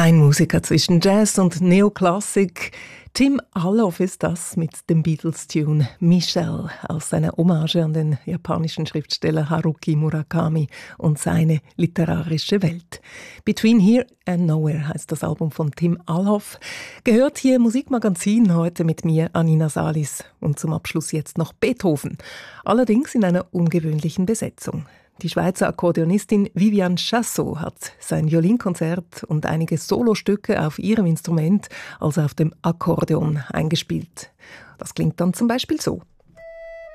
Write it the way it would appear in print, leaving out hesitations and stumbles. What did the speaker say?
Ein Musiker zwischen Jazz und Neoklassik. Tim Allof ist das mit dem Beatles-Tune Michelle aus seiner Hommage an den japanischen Schriftsteller Haruki Murakami und seine literarische Welt. Between Here and Nowhere heißt das Album von Tim Allof. Gehört hier Musikmagazin heute mit mir, Anina Salis. Und zum Abschluss jetzt noch Beethoven. Allerdings in einer ungewöhnlichen Besetzung. Die Schweizer Akkordeonistin Viviane Chassot hat sein Violinkonzert und einige Solostücke auf ihrem Instrument, also auf dem Akkordeon, eingespielt. Das klingt dann zum Beispiel so.